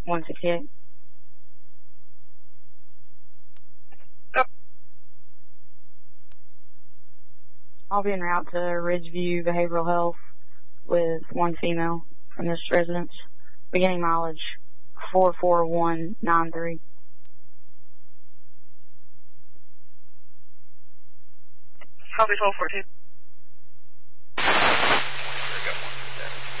168. I'll be en route to Ridgeview Behavioral Health with one female from this residence. Beginning mileage 44193. Copy 1214.